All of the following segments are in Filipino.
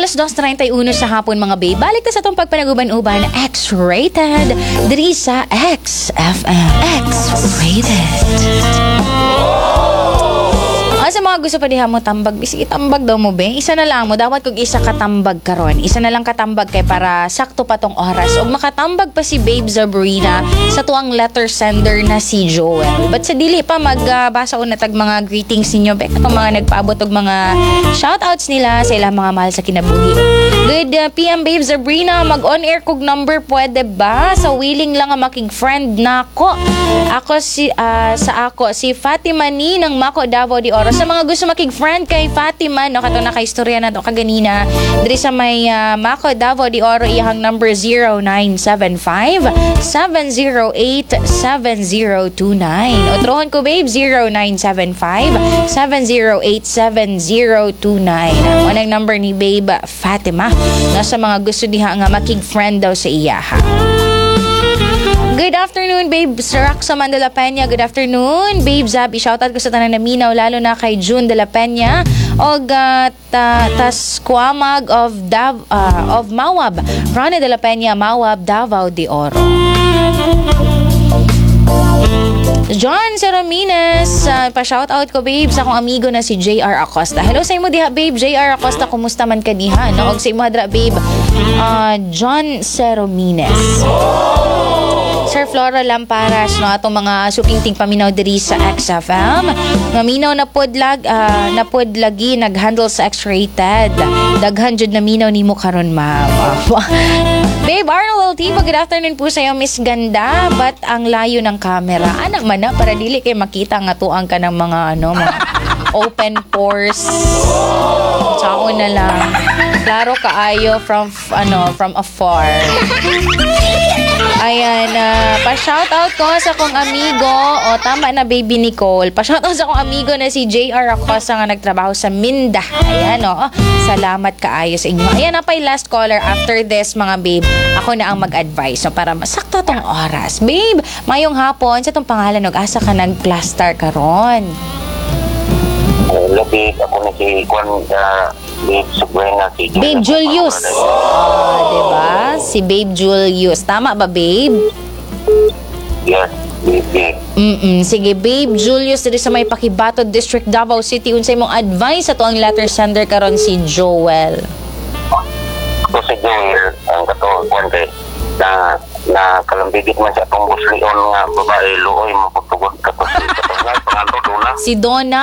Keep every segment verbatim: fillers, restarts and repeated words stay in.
alas dos treinta y uno sa hapon mga babe. Balik ta sa itong pagpanaguban-uban X-Rated diri sa X F M. X-Rated. Sa mga gusto pa diha mo tambag, bisig tambag daw mo be. Isa na lang mo, dapat kung isa katambag karon. Isa na lang katambag kay para sakto pa tong oras. Og makatambag pa si Babe Zabrina sa tuang letter sender na si Joel. But sa dili pa magbasa uh, una tag mga greetings ninyo be. Katong mga nagpaabot og mga shoutouts nila sa ilang mga mahal sa kinabuhi. Good uh, P M Babe Zabrina, mag on air kog number pwede ba? Sa willing lang nga making friend nako. Ako si uh, sa ako si Fatima ni ng Mako Davao de Oro. Sa mga gusto makig-friend kay Fatima, no, kato na kay-istorya na to kaganina, diri sa may uh, Mako Davao de Oro, iyang number zero nine seven five, seven zero eight, seven zero two nine. O trohon ko babe, zero nine seven five, seven zero eight, seven zero two nine. Ang unang number ni babe Fatima, no, sa mga gusto diha nga makig-friend daw sa iya ha. Good afternoon, babe Raxa Man de la Peña. Good afternoon, babe Zabi. Shoutout ko sa tanan na minaw, lalo na kay June de la Peña og uh, ta, Tasquamag of Dav, uh, of Mawab. Rana de la Peña, Mawab, Davao de Oro. John Seromines, uh, pa-shoutout ko babe sa akong amigo na si J R Acosta. Hello sa imo diha babe, J R Acosta, kumusta man ka diha? No? Og sa imo hadra babe, uh, John Seromines. Sir Flora Lamparas, no, atong mga supingting paminaw diri sa X F M. Maminaw na podlag, uh, na podlagi nag-handle sa X-Rated. Daghan jud na minaw nimo karon ma'am. Babe Arnold Altivo, good afternoon po sa iyo, Miss Ganda. But ang layo ng camera, anak man na para dili kay makita nga tuang ka ng mga ano, mga open pores. Sao na lang. Klaro kaayo from ano, from afar. Ayan, uh, pa-shoutout ko sa kong amigo, o tama na baby Nicole, pa-shoutout sa kong amigo na si J R Acosta nga nagtrabaho sa Minda. Ayan o, oh, salamat kaayo sa inyo. Ayan na pa yung last caller. After this mga babe, ako na ang mag-advise, so, para masakto tong oras. Babe, mayong hapon, sa tong pangalan, asa ka nag-plaster karon? Labi ako na si Juan, uh, Babe Subuena, si Julius. Babe Julius. Oh, diba? Si Babe Julius. Tama ba, babe? Yes, babe. Mm-mm. Sige, Babe Julius, dito sa may Pakibato District, Davao City. Unsay mong advice sa tuang letter sender karon si Joel? Ito si Joel, ang kato, Juan, na na kalambigit man sa itong buslion nga babae, luoy, maputugod kato si katong panganto Dona. Si Donna.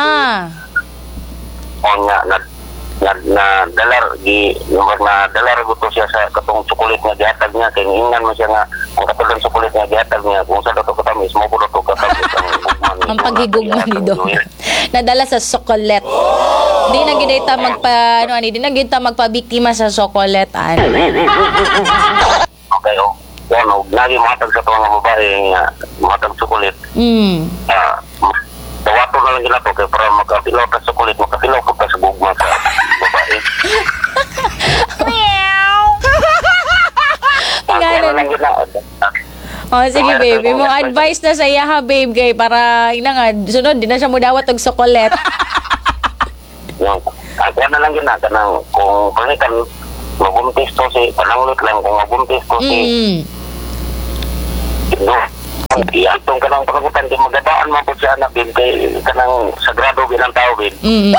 O nga, na na, na dalar gi na dalar gusto siya sa katong tsukulit nga gihatag niya kay ingnan mo siya nga ang katong tsukulit nga gihatag niya kung sa dato katamis mo pud to katamis ang gugman ang pagigugma ni Donna nadala sa chocolate. Di na gid ta magpa ano ani di na gid ta magpabiktima sa chocolate an. Okay, oh. Yan, oh, lagi matag sa tuwang babae nga matag tsukulit. Mm. Ah, tawato na lang gila to kay para magkapilaw ka sa kulit, magkapilaw ka sa gugma sa babae. Meow! Kaya na lang gila. Oh, sige babe, mong advice na sa iya ha babe kay para ina nga sunod di na siya mudawat og chocolate. Yung kaya na lang gila kanang kung panikan mabuntis to si pananglit lang kung mabuntis to si no. Iyatong kanang panagutan kay magadaan mo po siya anak din kay kanang sagrado bilang tao bin. Mm.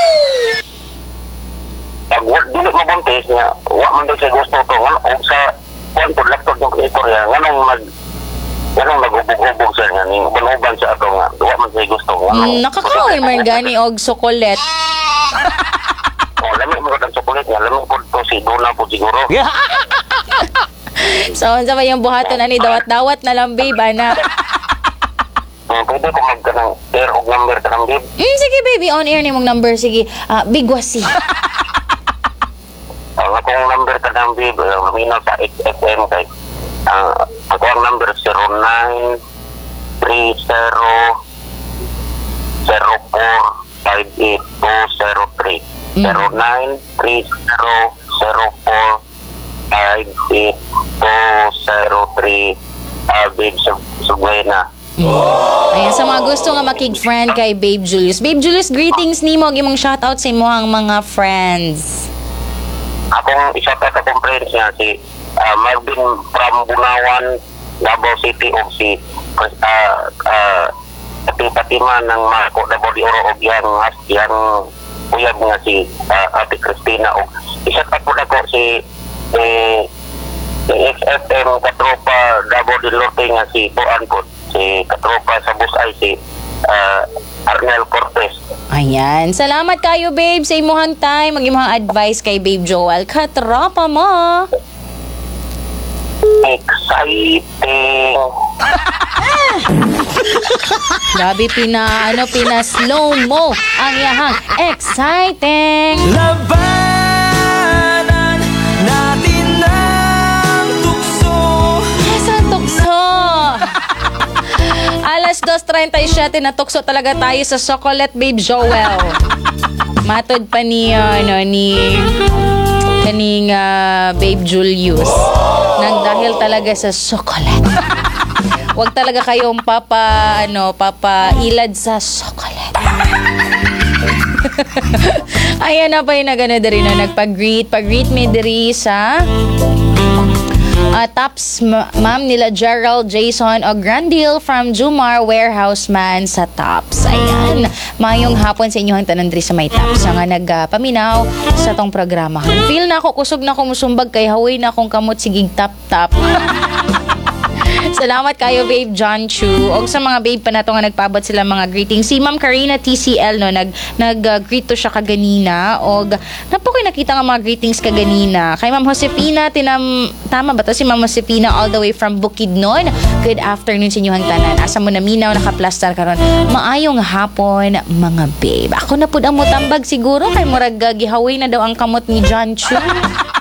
Pag wag dili mabuntis niya, wa man daw siya gusto to o sa kung po laptop ng kreator yan, ganang mag ganang nag-ubog-ubog siya nga ning uban-uban siya ato nga, wa man siya gusto. Mm, nakakaon man gani og chocolate. Oh, lamig mo ang chocolate niya, lamig po to si Dona po siguro. So, unsa ba yung buhaton ani dawat-dawat na lang babe ana? Uh, pwede ko magkanang air og number ka ng babe. Mm, sige baby, on air ni mong number sige. Uh, Bigwasi. Ang uh, akong number ka ng babe, uh, minaw sa X F M kay uh, ako ang number zero nine three zero zero four five eight two zero three zero nine three zero zero four five eight two zero three uh, Babe Subuena. Oh. Ayan, sa mga gusto nga makig-friend kay Babe Julius. Babe Julius, greetings nimo og imong shoutout sa imong mga friends. akong isa ka ka-conference nga si ah, Marvin from Bunawan, Davao City o si uh, uh, Fatima ng Marco Davao de Oro o yang yang uyab nga si ah, Ate Cristina o isa pa po ako si eh, si X F M katropa Davao del Norte nga si Puan po si katropa sa Busay si ah, Arnel Cortez. Ayan. Salamat kayo, babe, sa imuhang time. Mag-imuhang advice kay Babe Joel. Katropa mo. Exciting. Grabe, pina, ano, pina slow mo ang yahang exciting. Labanan natin ang tukso. Yes, ang tukso. Alas dos treinta-siete na tukso talaga tayo sa Chocolate, Babe Joel. Matod pa ni, ano, ni kaning ah, Babe Julius. Nang dahil talaga sa chocolate. Huwag talaga kayong papa, ano, papa ilad sa chocolate. Ayan na pa yung nagano diri na nagpag-greet. Pag-greet me diri sa uh, Tops ma- ma'am nila Gerald Jason o Grandil from Jumar Warehouse Man sa Tops. Ayan. Mayong hapon sa inyong tanan diri sa may Tops nga nagpaminaw sa tong programa. Feel na ako kusog na ako musumbag kay haway na akong kamot sigig tap-tap. Salamat kayo, Babe John Chu. O sa mga babe pa na to nga nagpabot sila mga greetings. Si Ma'am Karina T C L no nag nag-greet to siya kaganina og napo koy nakita nga mga greetings kaganina. Kay Ma'am Josefina tinam tama ba to si Ma'am Josefina all the way from Bukidnon. Good afternoon sa inyong tanan. Asa mo na minaw naka-plaster karon. Maayong hapon mga babe. Ako na pud ang mutambag siguro kay murag uh, gihaway na daw ang kamot ni John Chu.